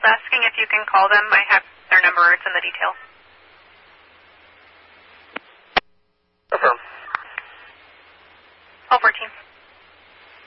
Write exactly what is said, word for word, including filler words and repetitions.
asking if you can call them. I have their number. It's in the details.